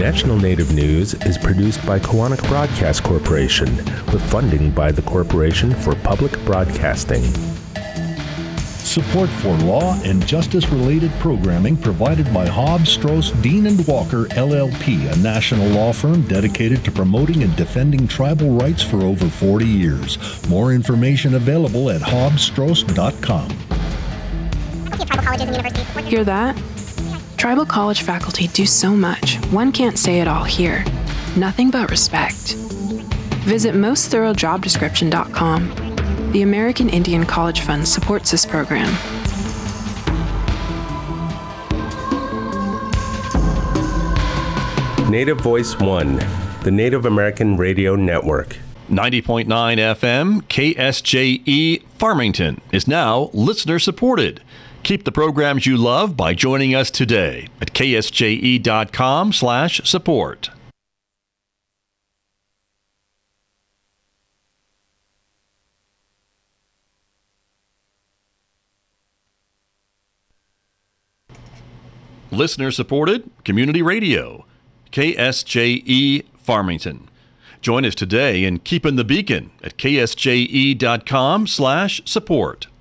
National Native News is produced by Koahnic Broadcast Corporation with funding by the Corporation for Public Broadcasting. Support for law and justice-related programming provided by Hobbs, Strauss, Dean & Walker, LLP, a national law firm dedicated to promoting and defending tribal rights for over 40 years. More information available at hobbsstrauss.com. Hear that? Tribal college faculty do so much, one can't say it all here. Nothing but respect. Visit mostthoroughdjobdescription.com. The American Indian College Fund supports this program. Native Voice One, the Native American Radio Network. 90.9 FM, KSJE Farmington is now listener supported. Keep the programs you love by joining us today at ksje.com/support. Listener-supported community radio, KSJE Farmington. Join us today in Keeping the Beacon at ksje.com/support.